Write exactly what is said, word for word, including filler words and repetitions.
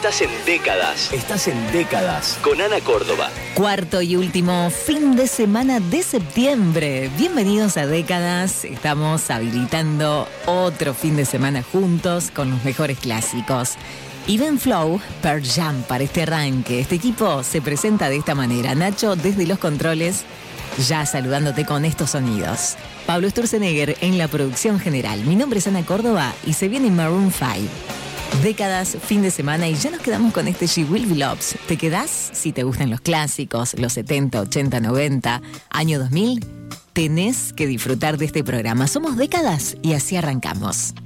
Estás en Décadas. Estás en Décadas. Con Ana Córdoba. Cuarto y último fin de semana de septiembre. Bienvenidos a Décadas. Estamos habilitando otro fin de semana juntos con los mejores clásicos. Even Flow, Pearl Jam para este arranque. Este equipo se presenta de esta manera. Nacho desde los controles, ya saludándote con estos sonidos. Pablo Sturzenegger en la producción general. Mi nombre es Ana Córdoba y se viene Maroon five. Décadas, fin de semana, y ya nos quedamos con este She Will Be Loves. ¿Te quedás? Si te gustan los clásicos, los setenta, ochenta, noventa, año dos mil, tenés que disfrutar de este programa. Somos Décadas y así arrancamos.